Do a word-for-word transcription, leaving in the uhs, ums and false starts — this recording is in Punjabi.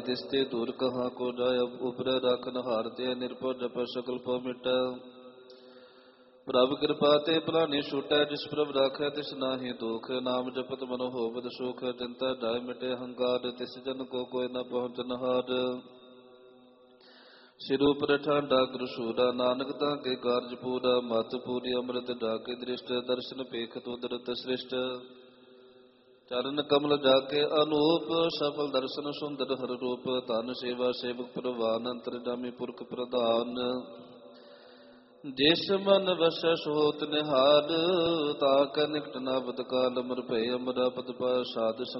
ਤਿਸਤੇ ਦੂਰ ਕਹਾਂ ਕੋ ਜਾਇ ਉਪਰ ਰਖਨ ਹਾਰ ਤੇ ਨਿਰਭਉ ਜਪ ਸਕਲ ਪਉ ਮਿਟੈ। ਪ੍ਰਭ ਕਿਰਪਾ ਤੇ ਭਲਾਣੀ ਛੂਟੈ ਜਿਸ ਪ੍ਰਭ ਰਾਖੈ ਤਿਸ ਨਾਹੀ ਦੁਖ। ਨਾਮ ਜਪਤ ਮਨੋ ਹੋਵਤ ਸੁਖ ਚਿੰਤਾ ਜਾਇ ਮਿਟੇ ਹੰਕਾਰ। ਤਿਸ ਜਨ ਕੋ ਕੋਇ ਨ ਪਹੁੰਚਨ ਹਾਰ। ਸਿਰ ਉਪਰ ਠਾਂਡਾ ਗੁਰਸੂਰਾ ਨਾਨਕ ਤਾਂ ਕੇ ਕਾਰਜ ਪੂਰਾ। ਮਤ ਪੂਰੀ ਅੰਮ੍ਰਿਤ ਡਾਕੇ ਦ੍ਰਿਸ਼ਟ ਦਰਸ਼ਨ ਪੇਖਤ ਉਦਰਤ ਸ੍ਰਿਸ਼ਟ। ਚਰਨ ਕਮਲ ਜਾਕੇ ਅਨੂਪ ਸਫਲ ਦਰਸ਼ਨ ਸੁੰਦਰ ਹਰ ਰੂਪ। ਧਨ ਸੇਵਾ ਸੇਵਕ ਪ੍ਰਵਾਨ ਅੰਤਰ ਜਾਮੀ ਪੁਰਖ ਪ੍ਰਧਾਨ। ਜਿਸ ਮਨ ਵਸੈ ਸੋਤ ਨਿਹਾਲ ਤਾ ਕੈ ਨਿਕਟ ਨਾਵਤ ਕਾਲ। ਅਮਰ ਭੈ ਅਮਰਾ ਪਦ ਪਾਇਆ ਸਾਧ